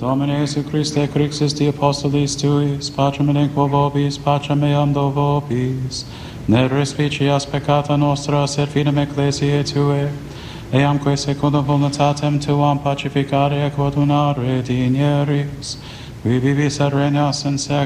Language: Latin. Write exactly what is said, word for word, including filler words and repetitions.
Domine Jesu Christe, Crixus de Apostolis Tuis, Patrem in quo vobis, Patrem meam do vobis, ne respicias peccata nostra, sed fidem Ecclesiae Tuae, eamque secundum voluntatem Tuam pacificare et quod unare digneris, qui vivis et regnas in secula.